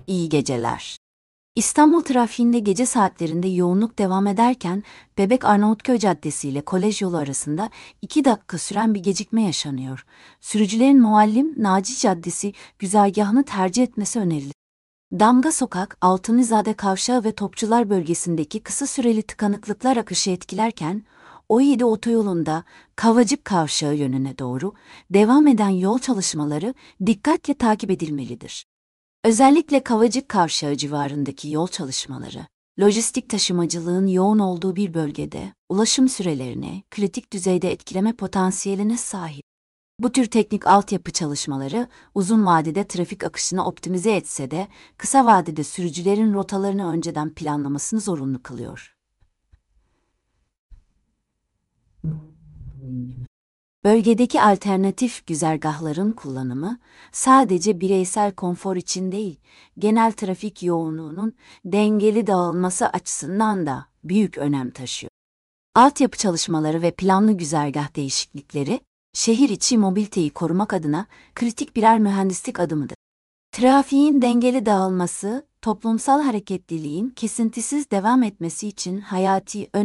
iyi geceler. İstanbul trafiğinde gece saatlerinde yoğunluk devam ederken Bebek Arnavutköy Caddesi ile Kolej yolu arasında 2 dakika süren bir gecikme yaşanıyor. Sürücülerin Muallim Naci Caddesi güzergahını tercih etmesi önerilir. Damga Sokak, Altunizade Kavşağı ve Topçular bölgesindeki kısa süreli tıkanıklıklar akışı etkilerken, O7 otoyolunda Kavacık Kavşağı yönüne doğru devam eden yol çalışmaları dikkatle takip edilmelidir. Özellikle Kavacık Kavşağı civarındaki yol çalışmaları, lojistik taşımacılığın yoğun olduğu bir bölgede ulaşım sürelerini kritik düzeyde etkileme potansiyeline sahip. Bu tür teknik altyapı çalışmaları uzun vadede trafik akışını optimize etse de kısa vadede sürücülerin rotalarını önceden planlamasını zorunlu kılıyor. Bölgedeki alternatif güzergahların kullanımı sadece bireysel konfor için değil, genel trafik yoğunluğunun dengeli dağılması açısından da büyük önem taşıyor. Altyapı çalışmaları ve planlı güzergah değişiklikleri, şehir içi mobiliteyi korumak adına kritik birer mühendislik adımıdır. Trafiğin dengeli dağılması, toplumsal hareketliliğin kesintisiz devam etmesi için hayati önem